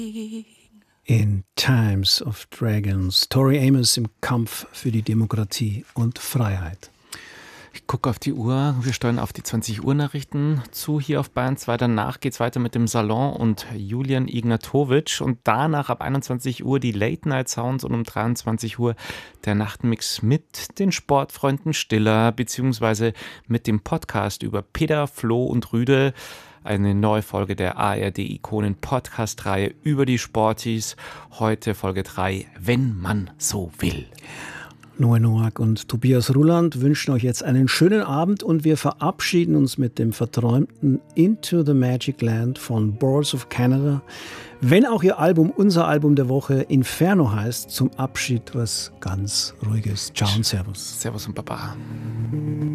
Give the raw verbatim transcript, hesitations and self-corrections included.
In Times of Dragons. Tori Amos im Kampf für die Demokratie und Freiheit. Ich gucke auf die Uhr. Wir steuern auf die zwanzig Uhr Nachrichten zu hier auf Bayern zwei. Danach geht es weiter mit dem Salon und Julian Ignatowitsch. Und danach ab einundzwanzig Uhr die Late Night Sounds und um dreiundzwanzig Uhr der Nachtmix mit den Sportfreunden Stiller, beziehungsweise mit dem Podcast über Peter, Flo und Rüde. Eine neue Folge der A R D-Ikonen-Podcast-Reihe über die Sportis. Heute Folge drei, wenn man so will. Noah Noack und Tobias Ruland wünschen euch jetzt einen schönen Abend und wir verabschieden uns mit dem verträumten Into the Magic Land von Boards of Canada. Wenn auch ihr Album, unser Album der Woche, Inferno heißt, zum Abschied was ganz Ruhiges. Ciao und Servus. Servus und Baba.